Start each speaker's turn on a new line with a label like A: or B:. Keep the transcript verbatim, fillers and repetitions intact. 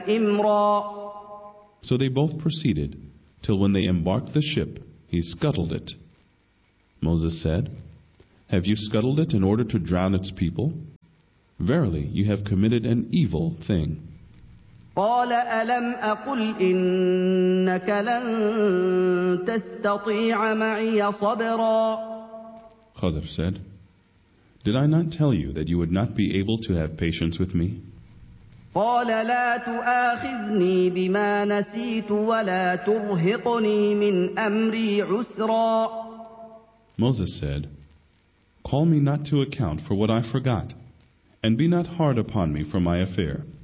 A: إمرا.
B: So they both proceeded, till when they embarked the ship, he scuttled it. Moses said, Have you scuttled it in order to drown its people? Verily, you have committed an evil thing.
A: قال ألم أقل إنك لن تستطيع معي صبرا.
B: Khadr said, Did I not tell you that you would not be able to have patience with me?
A: قال لا تؤاخذني بما نسيت ولا ترهقني من أمري عسرا.
B: Moses said, Call me not to account for what I forgot, and be not hard upon me for my affair.